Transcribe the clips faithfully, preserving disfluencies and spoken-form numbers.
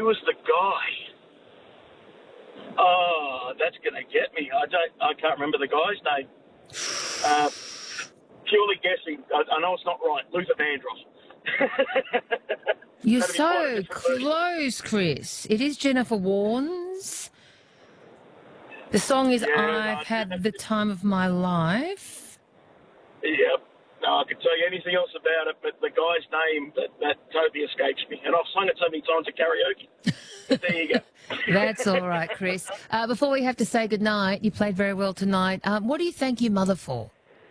who was the guy? Oh, that's going to get me. I don't. I can't remember the guy's name. Uh, purely guessing. I, I know it's not right. Luther Vandross. You're That'd be quite a so different version. close, Chris. It is Jennifer Warnes. The song is Yeah, I've no, Had the Time of My Life. Yep. No, I could tell you anything else about it, but the guy's name, that, that totally escapes me. And I've sung it so many times at karaoke. But there you go. That's all right, Chris. Uh, before we have to say goodnight, you played very well tonight. Um, what do you thank your mother for?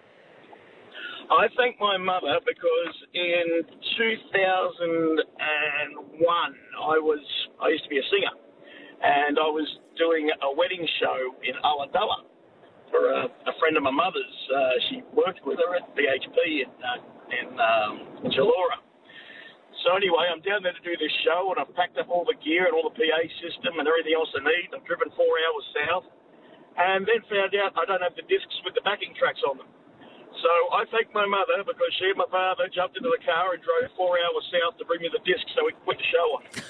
I thank my mother because in two thousand one, I was I used to be a singer, and I was doing a wedding show in Ulladulla for a, a friend of my mother's. Uh, she worked with her at B H P in, uh, in um, Chilora. So anyway, I'm down there to do this show, and I've packed up all the gear and all the P A system and everything else I need. I've driven four hours south, and then found out I don't have the discs with the backing tracks on them. So I thank my mother because she and my father jumped into the car and drove four hours south to bring me the discs so we could put the show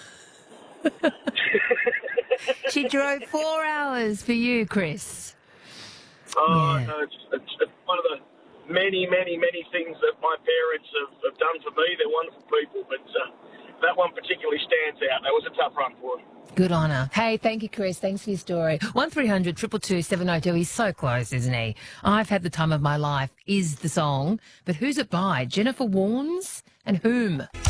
on. She drove four hours for you, Chris. Oh, Yeah. no, it's, it's, it's one of the many, many, many things that my parents have, have done for me. They're wonderful people, but uh, that one particularly stands out. That was a tough run for them. Good on her. Hey, thank you, Chris. Thanks for your story. one three hundred two two two seven oh two. He's so close, isn't he? I've Had the Time of My Life is the song. But who's it by? Jennifer Warnes and whom?